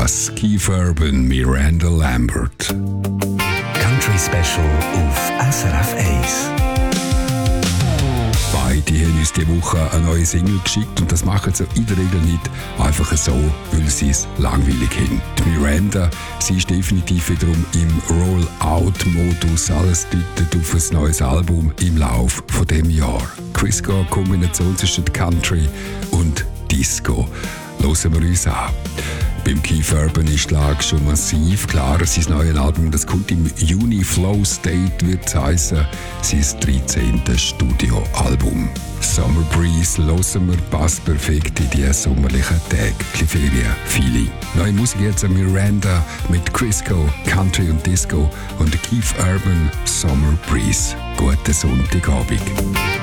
das Keith Urban, Miranda Lambert. Country Special auf SRF 1. Beide haben uns diese Woche eine neue Single geschickt und das machen sie in der Regel nicht einfach so, weil sie es langweilig haben. Die Miranda, sie ist definitiv wiederum im Roll-Out-Modus. Alles deutet auf ein neues Album im Lauf von dem Jahr. Crisco, Kombination zwischen Country und Disco. Hören wir uns an. Beim Keith Urban ist die Lage schon massiv klar. Sein neues Album, das kommt im Juni. Flow State wird es heissen. Sein 13. Studioalbum. Summer Breeze hören wir, passt perfekt in die sommerlichen Tage. Ferien-Feeling. Neue Musik jetzt an Miranda mit Crisco, Country und Disco und Keith Urban, Summer Breeze. Guten Sonntagabend.